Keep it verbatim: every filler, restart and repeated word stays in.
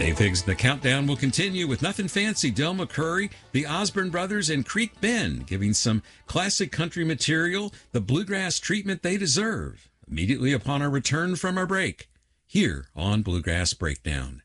Dave Higgs, the countdown will continue with Nothing Fancy, Del McCoury, the Osborne Brothers, and Creek Bend, giving some classic country material the bluegrass treatment they deserve. Immediately upon our return from our break, here on Bluegrass Breakdown.